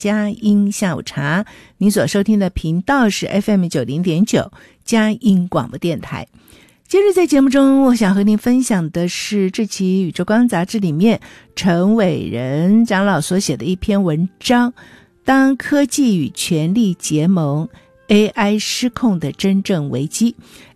佳音下午茶，您所收听的频道是 FM90.9 佳音广播电台。接着在节目中，我想和您分享的是这期《宇宙光》杂志里面陈伟仁长老所写的一篇文章，当科技与权力结盟， AI 失控的真正危机。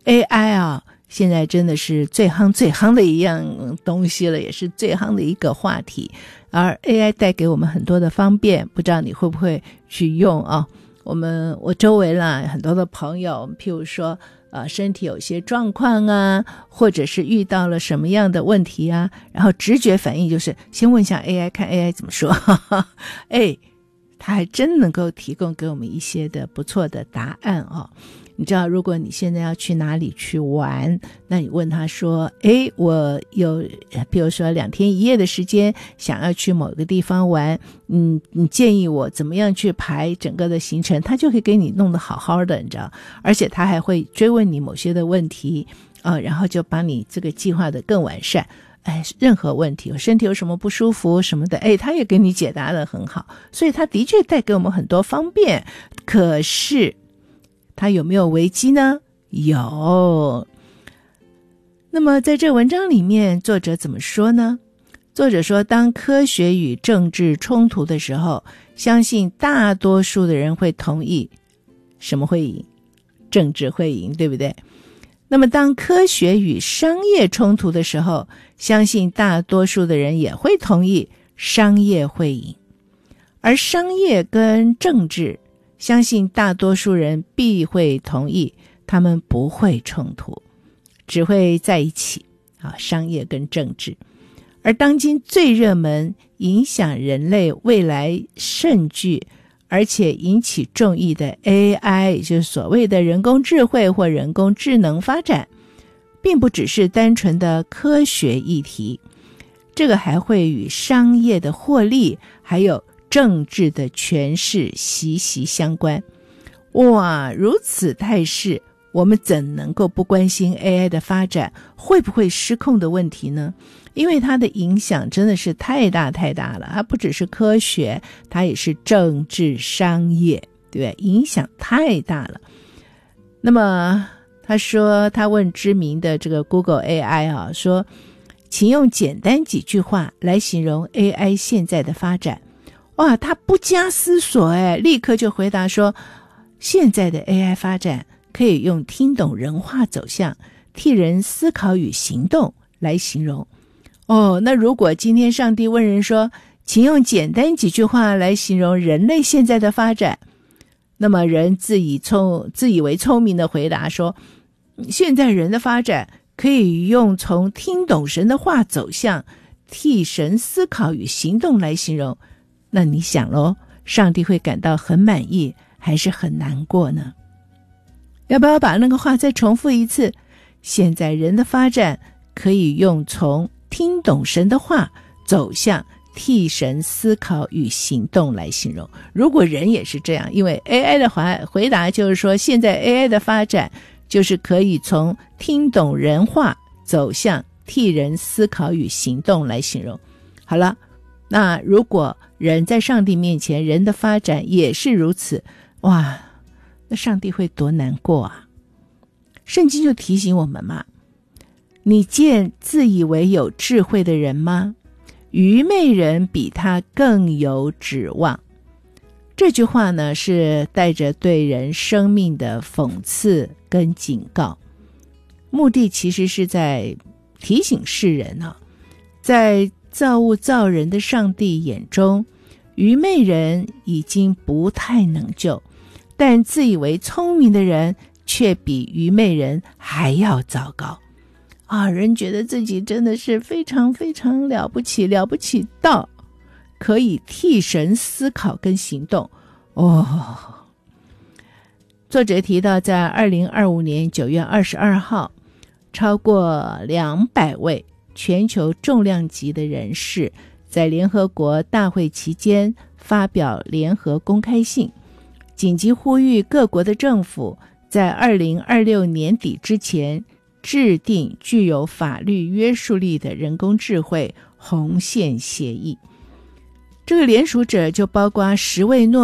AI 现在真的是最夯的一样东西了，也是最夯的一个话题。而 AI 带给我们很多的方便，不知道你会不会去用啊？我周围啦很多的朋友，譬如说身体有些状况啊，或者是遇到了什么样的问题啊，然后直觉反应就是先问一下 AI， 看 AI 怎么说。它还真能够提供给我们一些的不错的答案哦。你知道，如果你现在要去哪里去玩，那你问他说我有比如说2天1夜的时间想要去某个地方玩，你建议我怎么样去排整个的行程，他就可以给你弄得好好的，你知道，而且他还会追问你某些的问题然后就把你这个计划的更完善。任何问题，我身体有什么不舒服什么的，他也给你解答得很好，所以他的确带给我们很多方便。可是它有没有危机呢？有。那么在这文章里面，作者怎么说呢？作者说，当科学与政治冲突的时候，相信大多数的人会同意什么会赢？政治会赢，对不对？那么当科学与商业冲突的时候，相信大多数的人也会同意商业会赢。而商业跟政治，相信大多数人必会同意他们不会冲突，只会在一起商业跟政治。而当今最热门、影响人类未来甚巨而且引起众议的 AI， 就是所谓的人工智慧或人工智能发展，并不只是单纯的科学议题，这个还会与商业的获利还有政治的权势息息相关。哇，如此态势，我们怎能够不关心 AI 的发展会不会失控的问题呢？因为它的影响真的是太大了，它不只是科学，它也是政治商业，对不对？影响太大了。那么他说，他问知名的这个 Google AI 说，请用简单几句话来形容 AI 现在的发展。哇，他不加思索立刻就回答说，现在的 AI 发展可以用听懂人话走向，替人思考与行动来形容。那如果今天上帝问人说，请用简单几句话来形容人类现在的发展，那么人自以为聪明的回答说，现在人的发展可以用从听懂神的话走向，替神思考与行动来形容。那你想咯，上帝会感到很满意还是很难过呢？要不要把那个话再重复一次？现在人的发展可以用从听懂神的话走向替神思考与行动来形容。如果人也是这样，因为 AI 的回答就是说，现在 AI 的发展就是可以从听懂人话走向替人思考与行动来形容。好了，那如果人在上帝面前，人的发展也是如此，哇，那上帝会多难过啊！圣经就提醒我们嘛，你见自以为有智慧的人吗？愚昧人比他更有指望。这句话呢，是带着对人生命的讽刺跟警告，目的其实是在提醒世人在造物造人的上帝眼中，愚昧人已经不太能救，但自以为聪明的人却比愚昧人还要糟糕人觉得自己真的是非常非常了不起到可以替神思考跟行动作者提到，在2025年9月22号，超过200位全球重量级的人士在联合国大会期间发表联合公开信，紧急呼吁各国的政府在2026年底之前制定具有法律约束力的人工智慧红线协议。 这个联署者就包括10位诺